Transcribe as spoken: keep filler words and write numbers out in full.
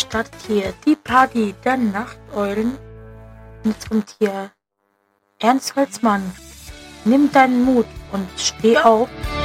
startet hier die Party der Nachteulen. Und jetzt kommt hier Ernst Holzmann. Nimm deinen Mut und steh auf.